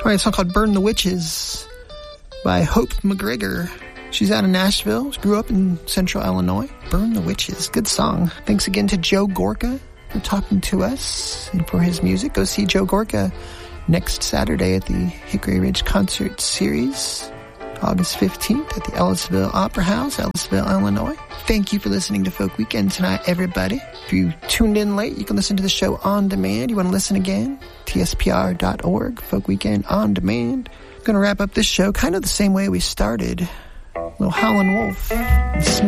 All right, a song called Burn the Witches by Hope McGregor. She's out of Nashville. She grew up in central Illinois. Burn the Witches. Good song. Thanks again to Joe Gorka for talking to us and for his music. Go see Joe Gorka next Saturday at the Hickory Ridge Concert Series, August 15th at the Ellisville Opera House, Ellisville, Illinois. Thank you for listening to Folk Weekend tonight, everybody. If you tuned in late, you can listen to the show on demand. You want to listen again? TSPR.org, Folk Weekend on demand. I'm going to wrap up this show kind of the same way we started. Little Howlin' Wolf.